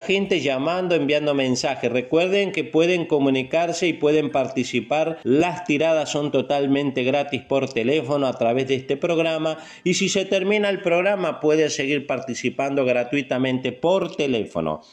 gente llamando, enviando mensajes. Recuerden que pueden comunicarse y pueden participar. Las tiradas son totalmente gratis por teléfono a través de este programa, y si se termina el programa puede seguir participando gratuitamente por teléfono.